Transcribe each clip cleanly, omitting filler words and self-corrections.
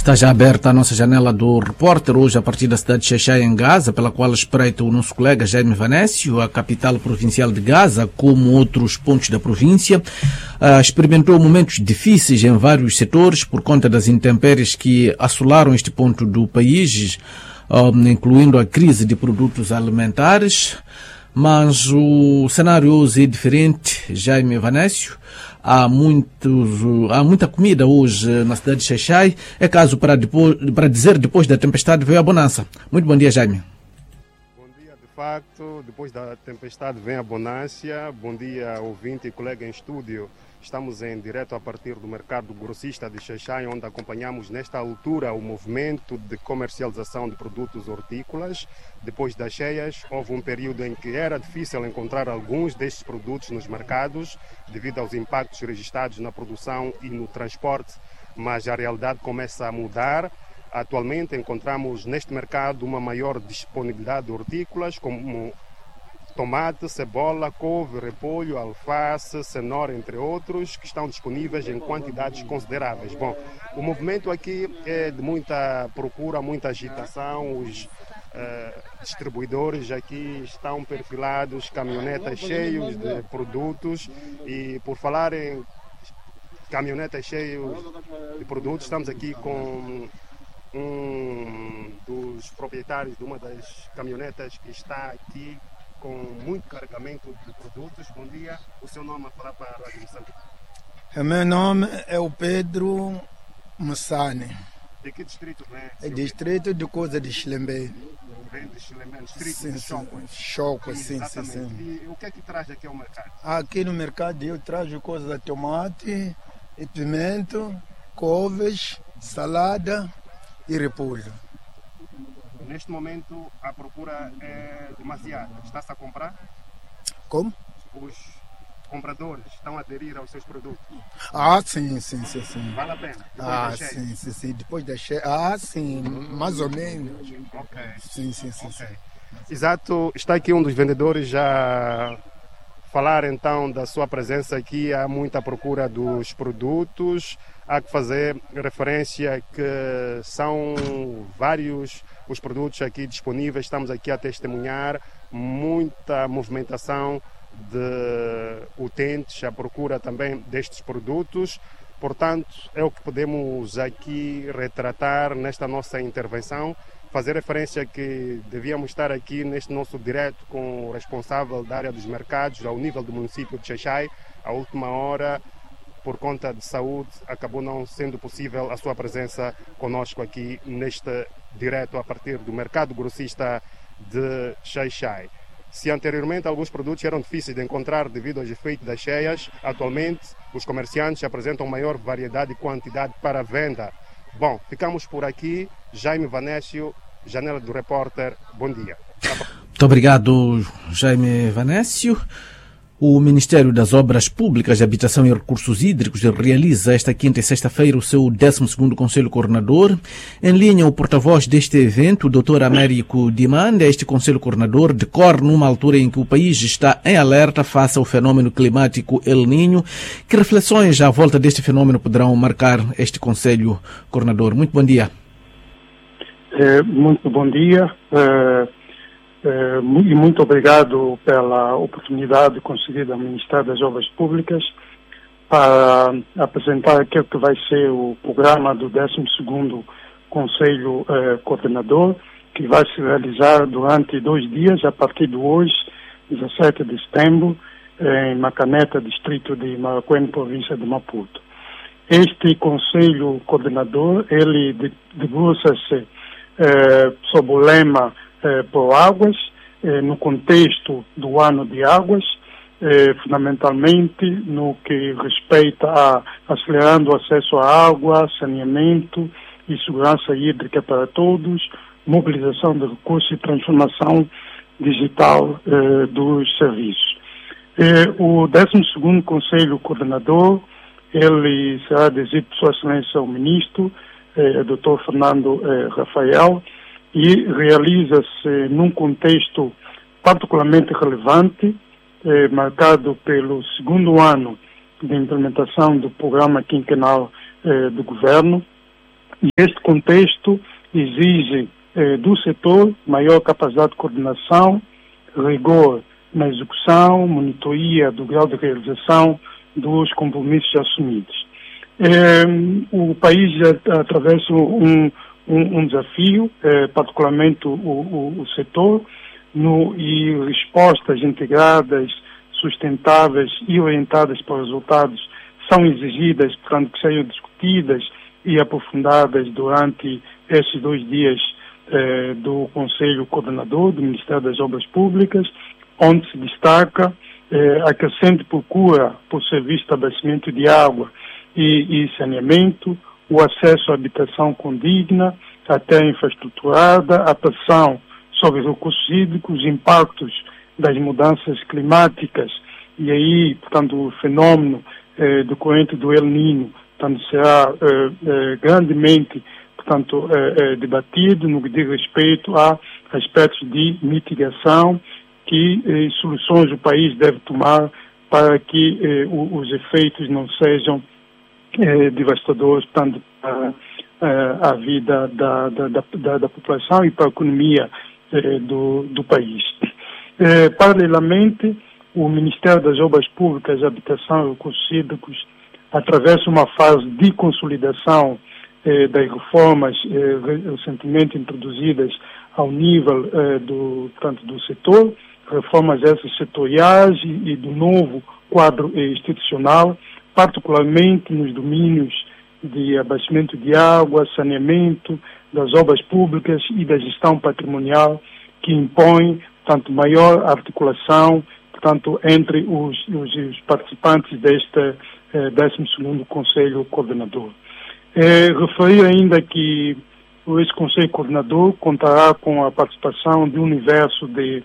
Está já aberta a nossa janela do repórter, hoje a partir da cidade de Xai-Xai, em Gaza, pela qual espreita o nosso colega Jaime Vanessio. A capital provincial de Gaza, como outros pontos da província, experimentou momentos difíceis em vários setores por conta das intempéries que assolaram este ponto do país, incluindo a crise de produtos alimentares. Mas o cenário hoje é diferente, Jaime Vanessio. Há muita comida hoje na cidade de Xai-Xai. É caso para dizer, depois da tempestade veio a bonança. Muito bom dia, Jaime. Bom dia, de facto, depois da tempestade vem a bonança. Bom dia, ouvinte e colega em estúdio. Estamos em direto a partir do mercado grossista de Xai-Xai, onde acompanhamos nesta altura o movimento de comercialização de produtos hortícolas. Depois das cheias, houve um período em que era difícil encontrar alguns destes produtos nos mercados, devido aos impactos registrados na produção e no transporte, mas a realidade começa a mudar. Atualmente encontramos neste mercado uma maior disponibilidade de hortícolas, como tomate, cebola, couve, repolho, alface, cenoura, entre outros, que estão disponíveis em quantidades consideráveis. Bom, o movimento aqui é de muita procura, muita agitação. Os distribuidores aqui estão perfilados, caminhonetas cheios de produtos. E por falar em caminhonetas cheios de produtos, estamos aqui com um dos proprietários de uma das caminhonetas que está aqui com muito carregamento de produtos. Bom dia, o seu nome a falar para a Rádio Moçambique? O meu nome é o Pedro Mussane. De que distrito vem? É distrito de Coisa de Xilembé. Vem de Xilembé, distrito sim, de Choco. Choco, sim. E o que é que traz aqui ao mercado? Aqui no mercado eu trago coisas de tomate, e pimento, couves, salada e repolho. Neste momento a procura é demasiada. Está-se a comprar? Como? Os compradores estão a aderir aos seus produtos? Sim. Vale a pena? Sim. Depois da cheia. Sim, mais ou menos. Ok. Sim. Exato. Está aqui um dos vendedores já falar então da sua presença aqui. Há muita procura dos produtos. Há que fazer referência que são vários os produtos aqui disponíveis. Estamos aqui a testemunhar muita movimentação de utentes à procura também destes produtos. Portanto, é o que podemos aqui retratar nesta nossa intervenção. Fazer referência que devíamos estar aqui neste nosso direto com o responsável da área dos mercados ao nível do município de Xai-Xai. À última hora, por conta de saúde, acabou não sendo possível a sua presença conosco aqui neste direto a partir do mercado grossista de Xai-Xai. Se anteriormente alguns produtos eram difíceis de encontrar devido aos efeitos das cheias, atualmente os comerciantes apresentam maior variedade e quantidade para venda. Bom, ficamos por aqui. Jaime Vanessio, Janela do Repórter, bom dia. Muito obrigado, Jaime Vanessio. O Ministério das Obras Públicas, de Habitação e Recursos Hídricos realiza esta quinta e sexta-feira o seu 12º Conselho Coordenador. Em linha, o porta-voz deste evento, o Dr. Américo Dimanda. Este Conselho Coordenador decorre numa altura em que o país está em alerta face ao fenômeno climático El Niño. Que reflexões à volta deste fenômeno poderão marcar este Conselho Coordenador? Muito bom dia. Muito bom dia. E muito obrigado pela oportunidade concedida ao Ministério das Obras Públicas para apresentar aquilo que vai ser o programa do 12º Conselho Coordenador, que vai se realizar durante 2 dias, a partir de hoje, 17 de setembro, em Macaneta, distrito de Maracuene, província de Maputo. Este Conselho Coordenador, ele debruça-se sob o lema por águas, no contexto do ano de águas, fundamentalmente no que respeita a acelerando o acesso à água, saneamento e segurança hídrica para todos, mobilização de recursos e transformação digital dos serviços. O 12º Conselho Coordenador, ele será dirigido por Sua Excelência o Ministro, Dr. Fernando Rafael, e realiza-se num contexto particularmente relevante, marcado pelo 2º ano de implementação do programa quinquenal do Governo, E este contexto exige do setor maior capacidade de coordenação, rigor na execução, monitoria do grau de realização dos compromissos assumidos. O país atravessa um desafio, particularmente o setor, e respostas integradas, sustentáveis e orientadas para resultados são exigidas, portanto, que sejam discutidas e aprofundadas durante estes 2 dias do Conselho Coordenador do Ministério das Obras Públicas, onde se destaca a crescente procura por serviços de abastecimento de água e saneamento, o acesso à habitação condigna, a terra infraestruturada, a pressão sobre recursos hídricos, os impactos das mudanças climáticas e aí, portanto, o fenômeno decorrente do El Niño, portanto, será grandemente, portanto, debatido no que diz respeito a aspectos de mitigação que soluções o país deve tomar para que os efeitos não sejam devastadores, portanto, para a vida da população e para a economia do país. Paralelamente, o Ministério das Obras Públicas, Habitação e Recursos Hídricos atravessa uma fase de consolidação das reformas recentemente introduzidas ao nível do setor, reformas essas setoriais e do novo quadro institucional, particularmente nos domínios de abastecimento de água, saneamento, das obras públicas e da gestão patrimonial, que impõe, portanto, maior articulação, portanto, entre os participantes deste 12º Conselho Coordenador. Referir ainda que esse Conselho Coordenador contará com a participação de um universo de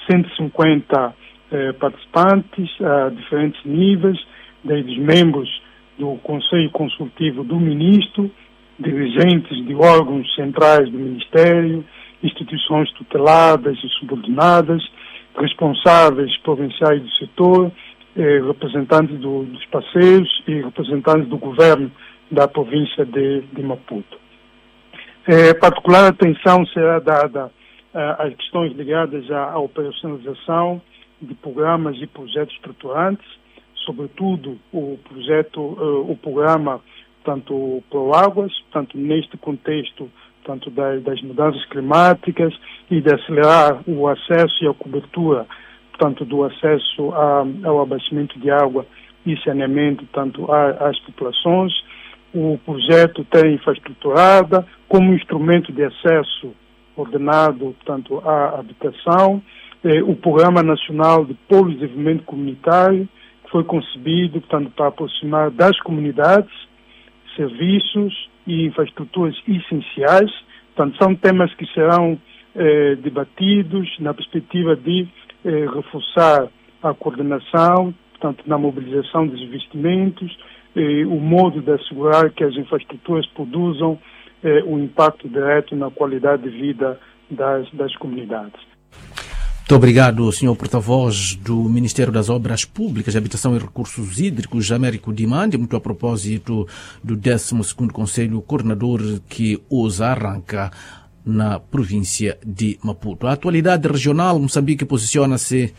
150 participantes a diferentes níveis, desde os membros do Conselho Consultivo do Ministro, dirigentes de órgãos centrais do Ministério, instituições tuteladas e subordinadas, responsáveis provinciais do setor, representantes dos parceiros e representantes do governo da província de Maputo. Particular atenção será dada às questões ligadas à operacionalização de programas e projetos estruturantes, sobretudo o programa, tanto Proáguas, tanto neste contexto, tanto das mudanças climáticas e de acelerar o acesso e a cobertura, tanto do acesso ao abastecimento de água e saneamento, tanto às populações. O projeto Terra Infraestruturada como instrumento de acesso ordenado, portanto, à habitação. O Programa Nacional de Polo de Desenvolvimento Comunitário, que foi concebido, portanto, para aproximar das comunidades serviços e infraestruturas essenciais. Portanto, são temas que serão debatidos na perspectiva de reforçar a coordenação, portanto, na mobilização dos investimentos, o modo de assegurar que as infraestruturas produzam o impacto direto na qualidade de vida das comunidades. Muito obrigado, Sr. Porta-Voz do Ministério das Obras Públicas, Habitação e Recursos Hídricos, Américo Dimandi, muito a propósito do 12º Conselho Coordenador que hoje arranca na província de Maputo. A atualidade regional, Moçambique posiciona-se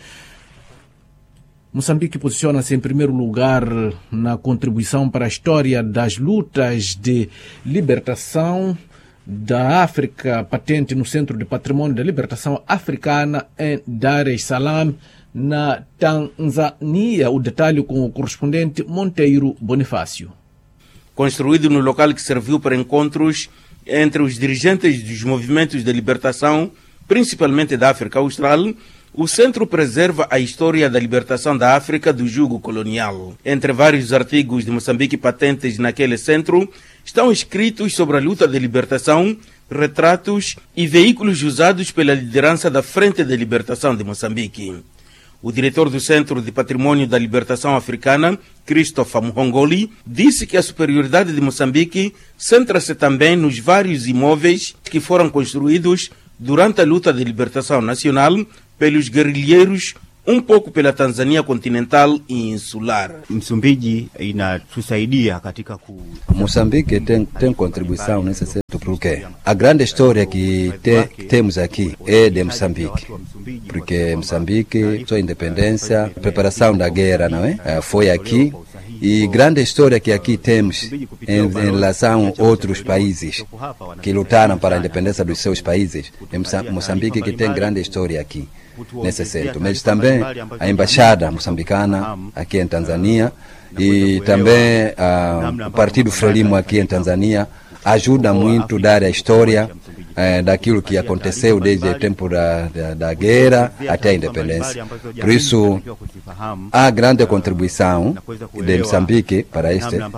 em primeiro lugar na contribuição para a história das lutas de libertação da África, patente no Centro de Patrimônio da Libertação Africana em Dar es Salaam, na Tanzânia. O detalhe com o correspondente Monteiro Bonifácio. Construído no local que serviu para encontros entre os dirigentes dos movimentos de libertação, principalmente da África Austral, o centro preserva a história da libertação da África do jugo colonial. Entre vários artigos de Moçambique patentes naquele centro, estão escritos sobre a luta de libertação, retratos e veículos usados pela liderança da Frente de Libertação de Moçambique. O diretor do Centro de Patrimônio da Libertação Africana, Christopher Muhongoli, disse que a superioridade de Moçambique centra-se também nos vários imóveis que foram construídos durante a luta de libertação nacional pelos guerrilheiros um pouco pela Tanzânia continental e insular. Msumbiji inatusaidia katika Moçambique tem contribuição nesse setor porque a grande história que temos aqui é de Moçambique, porque Moçambique, sua independência, preparação da guerra, não é? Foi aqui. E grande história que aqui temos em relação a outros países que lutaram para a independência dos seus países. Moçambique que tem grande história aqui, nesse centro. Mas também a embaixada moçambicana aqui em Tanzânia e também o Partido Frelimo aqui em Tanzânia ajuda muito a dar a história daquilo que aconteceu desde o tempo da guerra até a independência. Por isso, há grande contribuição de Moçambique para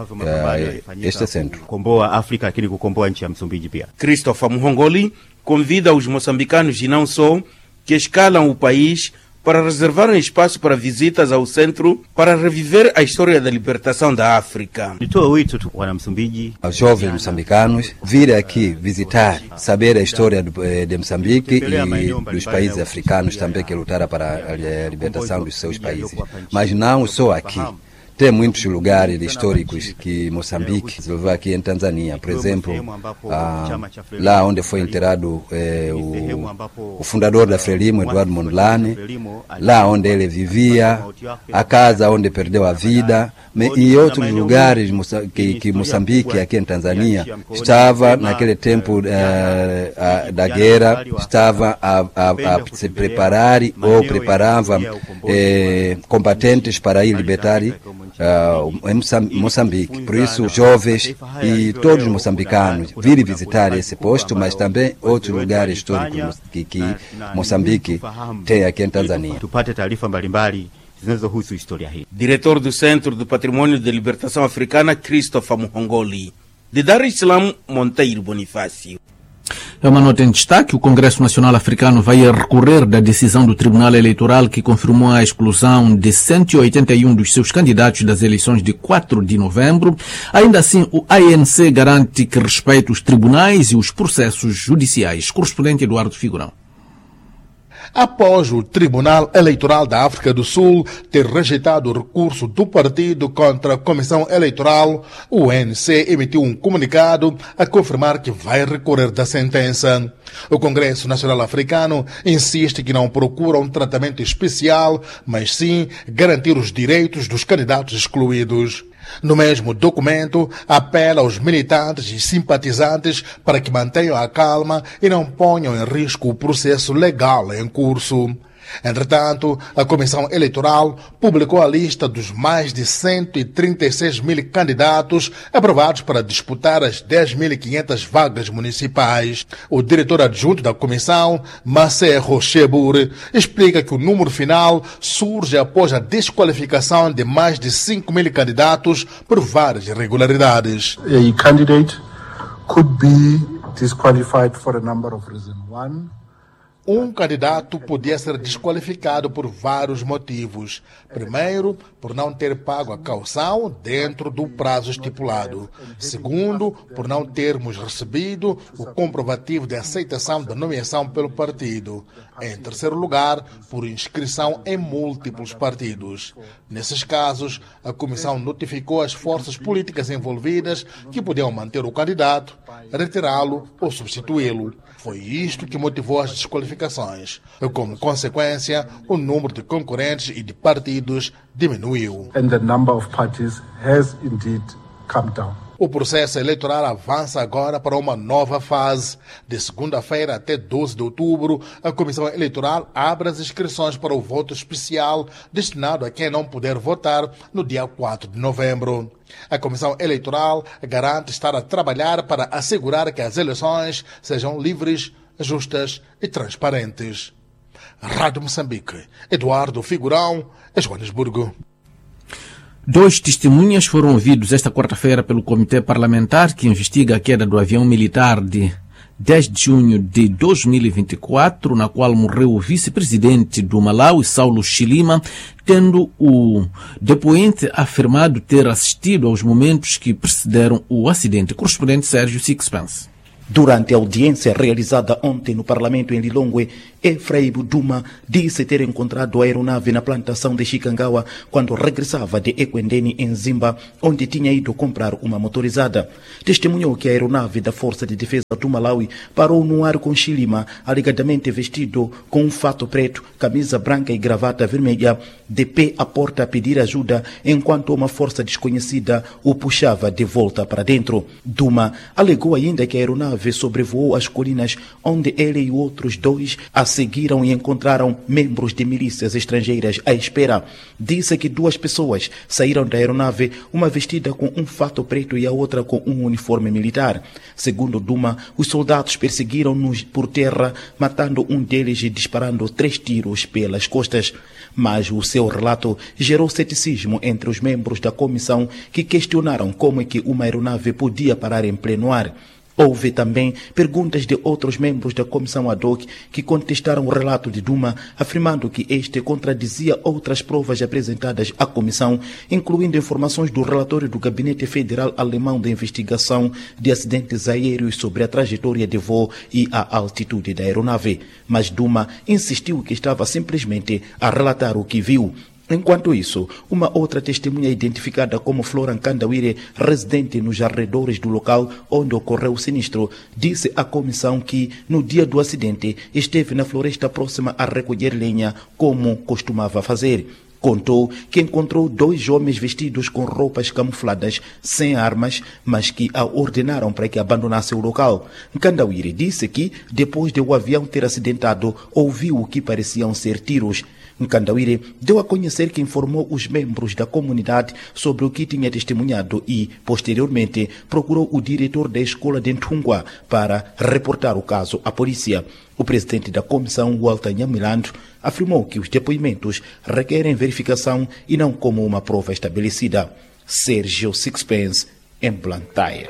este centro. Kukomboa África, lakini kukomboa nchi ya Msumbiji pia. Christopher Muhongoli convida os moçambicanos e não só que escalam o país para reservar um espaço para visitas ao centro para reviver a história da libertação da África. Nitoa wito tu wana Msumbiji, aos jovens moçambicanos virem aqui visitar, saber a história de Moçambique e dos países africanos também que lutaram para a libertação dos seus países. Mas não só aqui. Tem muitos lugares históricos que Moçambique desenvolveu aqui em Tanzânia. Por exemplo, lá onde foi enterrado o fundador da Frelimo, Eduardo Mondlane, lá onde ele vivia, a casa onde perdeu a vida, e outros lugares que Moçambique, aqui em Tanzânia, estava naquele tempo da guerra, estava a se preparar ou preparava combatentes para ir libertar em Moçambique. Por isso, jovens e todos os moçambicanos virem visitar esse posto, mas também outros lugares históricos que Moçambique tem aqui em Tanzânia. tupate taarifa mbalimbali zinazohusu historia hii. Diretor do Centro do Patrimônio de Libertação Africana, Christopher Muhongoli. De Dar es Salaam, Monteiro Bonifácio. É uma nota em destaque. O Congresso Nacional Africano vai recorrer da decisão do Tribunal Eleitoral que confirmou a exclusão de 181 dos seus candidatos das eleições de 4 de novembro. Ainda assim, o ANC garante que respeita os tribunais e os processos judiciais. Correspondente Eduardo Figurão. Após o Tribunal Eleitoral da África do Sul ter rejeitado o recurso do partido contra a Comissão Eleitoral, o ANC emitiu um comunicado a confirmar que vai recorrer da sentença. O Congresso Nacional Africano insiste que não procura um tratamento especial, mas sim garantir os direitos dos candidatos excluídos. No mesmo documento, apela aos militantes e simpatizantes para que mantenham a calma e não ponham em risco o processo legal em curso. Entretanto, a Comissão Eleitoral publicou a lista dos mais de 136 mil candidatos aprovados para disputar as 10.500 vagas municipais. O diretor adjunto da Comissão, Massé Rochebur, explica que o número final surge após a desqualificação de mais de 5 mil candidatos por várias irregularidades. A candidate could be disqualified for a number of reasons. One, um candidato podia ser desqualificado por vários motivos. Primeiro, por não ter pago a caução dentro do prazo estipulado. Segundo, por não termos recebido o comprovativo de aceitação da nomeação pelo partido. Em terceiro lugar, por inscrição em múltiplos partidos. Nesses casos, a comissão notificou as forças políticas envolvidas que podiam manter o candidato, retirá-lo ou substituí-lo. Foi isto que motivou as desqualificações. Como consequência, o número de concorrentes e de partidos diminuiu. and the number of parties has indeed come down. O processo eleitoral avança agora para uma nova fase. De segunda-feira até 12 de outubro, a Comissão Eleitoral abre as inscrições para o voto especial destinado a quem não puder votar no dia 4 de novembro. A Comissão Eleitoral garante estar a trabalhar para assegurar que as eleições sejam livres, justas e transparentes. Rádio Moçambique, Eduardo Figurão, Joanesburgo. 2 testemunhas foram ouvidos esta quarta-feira pelo Comitê Parlamentar que investiga a queda do avião militar de 10 de junho de 2024, na qual morreu o vice-presidente do Malawi, Saulo Chilima, tendo o depoente afirmado ter assistido aos momentos que precederam o acidente. Correspondente Sérgio Sixpence. Durante a audiência realizada ontem no Parlamento em Lilongwe, Efraíbo Duma disse ter encontrado a aeronave na plantação de Chikangawa quando regressava de Equendeni, em Zimba, onde tinha ido comprar uma motorizada. Testemunhou que a aeronave da Força de Defesa do Malawi parou no ar com Chilima, alegadamente vestido com um fato preto, camisa branca e gravata vermelha, de pé à porta a pedir ajuda, enquanto uma força desconhecida o puxava de volta para dentro. Duma alegou ainda que a aeronave sobrevoou as colinas onde ele e outros dois a seguiram e encontraram membros de milícias estrangeiras à espera. Disse que 2 pessoas saíram da aeronave, uma vestida com um fato preto e a outra com um uniforme militar. Segundo Duma, os soldados perseguiram-nos por terra, matando um deles e disparando 3 tiros pelas costas. Mas o seu relato gerou ceticismo entre os membros da comissão, que questionaram como é que uma aeronave podia parar em pleno ar. Houve também perguntas de outros membros da comissão ad hoc que contestaram o relato de Duma, afirmando que este contradizia outras provas apresentadas à comissão, incluindo informações do relatório do Gabinete Federal Alemão de Investigação de Acidentes Aéreos sobre a trajetória de voo e a altitude da aeronave. Mas Duma insistiu que estava simplesmente a relatar o que viu. Enquanto isso, uma outra testemunha identificada como Flora Nkandawire, residente nos arredores do local onde ocorreu o sinistro, disse à comissão que, no dia do acidente, esteve na floresta próxima a recolher lenha, como costumava fazer. Contou que encontrou 2 homens vestidos com roupas camufladas, sem armas, mas que a ordenaram para que abandonasse o local. Nkandawire disse que, depois de o avião ter acidentado, ouviu o que pareciam ser tiros. Nkandawire deu a conhecer que informou os membros da comunidade sobre o que tinha testemunhado e, posteriormente, procurou o diretor da escola de Ntungwa para reportar o caso à polícia. O presidente da comissão, Walter Nyamilandu, afirmou que os depoimentos requerem verificação e não como uma prova estabelecida. Sérgio Sixpence, em Blantyre.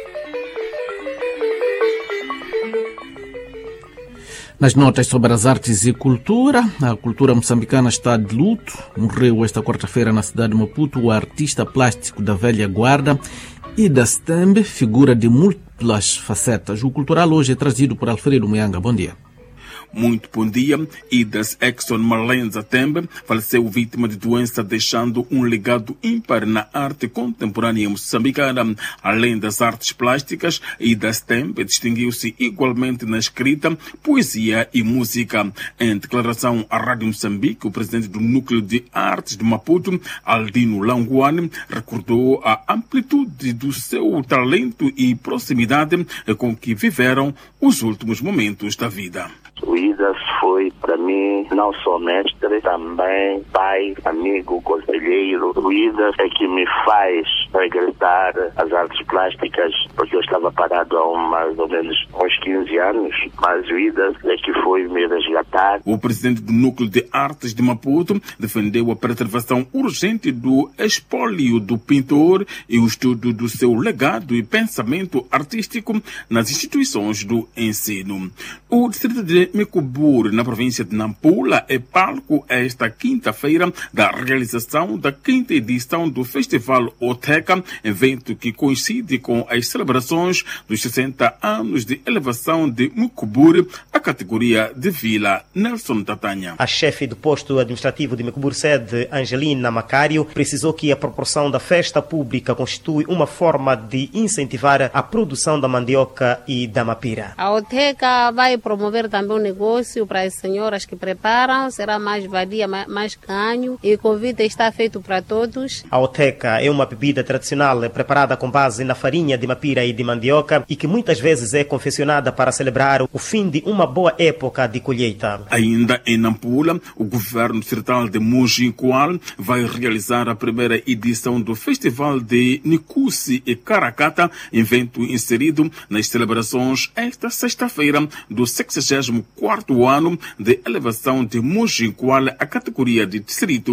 Nas notas sobre as artes e cultura, a cultura moçambicana está de luto. Morreu esta quarta-feira na cidade de Maputo o artista plástico da velha guarda, Ida Stembe, figura de múltiplas facetas. O cultural hoje é trazido por Alfredo Muyanga. Bom dia. Muito bom dia. Idas Exxon Marlenza Tembe faleceu vítima de doença, deixando um legado ímpar na arte contemporânea moçambicana. Além das artes plásticas, Idas Tembe distinguiu-se igualmente na escrita, poesia e música. Em declaração à Rádio Moçambique, o presidente do Núcleo de Artes de Maputo, Aldino Languane, recordou a amplitude do seu talento e proximidade com que viveram os últimos momentos da vida. O Idas foi, para mim, não só mestre, também pai, amigo, conselheiro. O Idas é que me faz regressar às artes plásticas, porque eu estava parado há mais ou menos uns 15 anos, mas o Idas é que foi me resgatar. O presidente do Núcleo de Artes de Maputo defendeu a preservação urgente do espólio do pintor e o estudo do seu legado e pensamento artístico nas instituições do ensino. O distrito de Micubur, na província de Nampula, é palco esta quinta-feira da realização da 5ª edição do Festival Oteca, evento que coincide com as celebrações dos 60 anos de elevação de Micubur à categoria de vila. Nelson Tatanha. A chefe do posto administrativo de Micubur Sede, Angelina Macário, precisou que a proporção da festa pública constitui uma forma de incentivar a produção da mandioca e da mapira. A Oteca vai promover também um negócio para as senhoras que preparam, será mais valia, mais ganho, e o convite está feito para todos. A Oteca é uma bebida tradicional preparada com base na farinha de mapira e de mandioca e que muitas vezes é confeccionada para celebrar o fim de uma boa época de colheita. Ainda em Nampula, o governo distrital de Mujincoal vai realizar a primeira edição do Festival de Nikusi e Caracata, evento inserido nas celebrações esta sexta-feira do 64º ano de elevação de Mujincoal à categoria de distrito.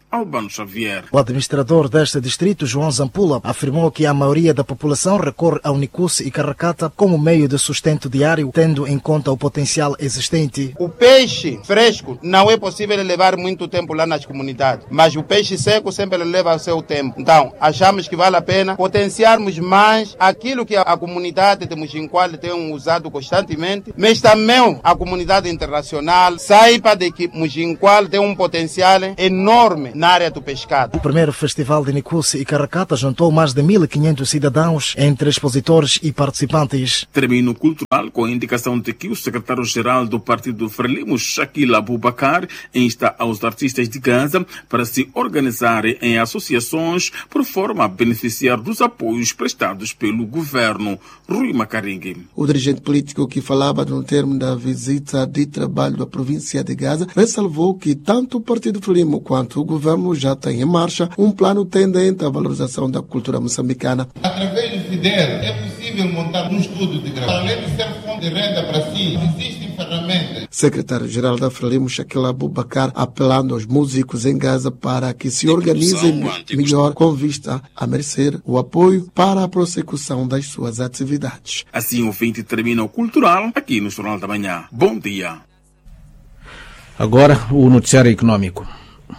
Albano Xavier. O administrador deste distrito, João Zampula, afirmou que a maioria da população recorre ao Nicusse e Carracata como meio de sustento diário, tendo em conta o potencial existente. O peixe fresco não é possível levar muito tempo lá nas comunidades, mas o peixe seco sempre leva o seu tempo. Então, achamos que vale a pena potenciarmos mais aquilo que a comunidade de Mujinqual tem usado constantemente, mas também a comunidade internacional saiba de que Mujinqual tem um potencial enorme na área do pescado. O primeiro festival de Nicusse e Carracata juntou mais de 1.500 cidadãos entre expositores e participantes. Termino cultural com a indicação de que o secretário-geral do Partido Frelimo, Shaquille Abubakar, insta aos artistas de Gaza para se organizarem em associações por forma a beneficiar dos apoios prestados pelo governo. Rui Macaringue. O dirigente político que falava no termo da visita de trabalho da província de Gaza ressalvou que tanto o Partido Frelimo quanto o governo já têm em marcha um plano tendente à valorização da cultura moçambicana. Através do FIDER é possível montar um estudo de grau. Para além de ser fonte de renda para si, existem ferramentas. Secretário-geral da Frelimo, Shaquille Abubakar, apelando aos músicos em Gaza para que se organizem melhor com vista a merecer o apoio para a prossecução das suas atividades. Assim o 20 termina o cultural aqui no Jornal da Manhã. Bom dia. Agora o noticiário econômico.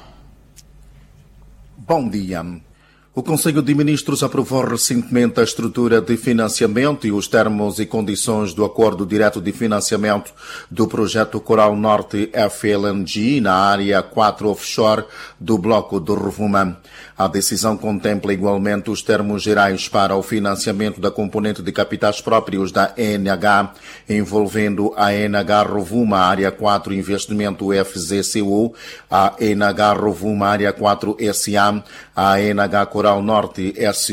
Bom dia. O Conselho de Ministros aprovou recentemente a estrutura de financiamento e os termos e condições do Acordo Direto de Financiamento do projeto Coral Norte FLNG na área 4 offshore do bloco do Rovuma. A decisão contempla igualmente os termos gerais para o financiamento da componente de capitais próprios da ENH, envolvendo a ENH Rovuma Área 4 Investimento FZCU, a ENH Rovuma Área 4 SA, a ENH Coral Norte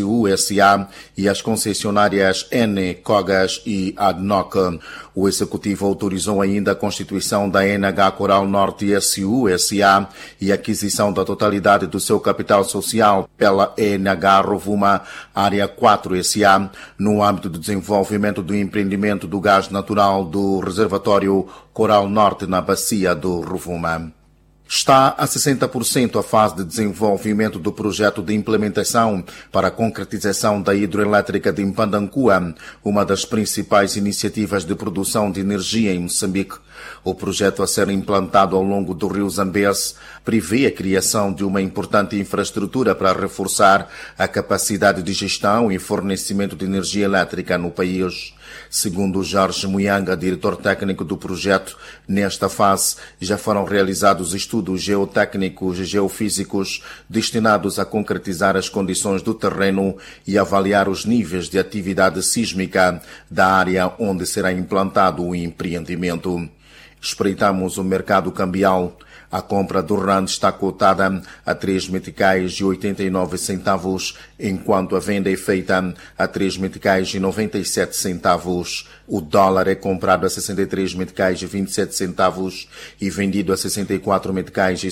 SU-SA e as concessionárias N, Cogas e ADNOC. O Executivo autorizou ainda a constituição da ENH Coral Norte SU-SA e a aquisição da totalidade do seu capital social pela ENH Rovuma Área 4 SA no âmbito do desenvolvimento do empreendimento do gás natural do reservatório Coral Norte na bacia do Rovuma. Está a 60% a fase de desenvolvimento do projeto de implementação para a concretização da hidroelétrica de Mpandancua, uma das principais iniciativas de produção de energia em Moçambique. O projeto a ser implantado ao longo do rio Zambeze prevê a criação de uma importante infraestrutura para reforçar a capacidade de gestão e fornecimento de energia elétrica no país. Segundo Jorge Muyanga, diretor técnico do projeto, nesta fase já foram realizados estudos geotécnicos e geofísicos destinados a concretizar as condições do terreno e avaliar os níveis de atividade sísmica da área onde será implantado o empreendimento. Espreitamos o mercado cambial. A compra do rand está cotada a 3 meticais e 89 centavos, enquanto a venda é feita a 3 meticais e 97 centavos. O dólar é comprado a 63 meticais e 27 centavos e vendido a 64 meticais e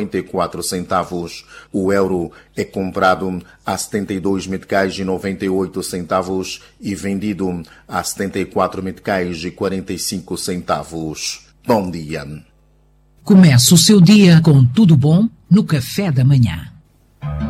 54 centavos. O euro é comprado a 72 meticais e 98 centavos e vendido a 74 meticais e 45 centavos. Bom dia. Começa o seu dia com tudo bom no café da manhã.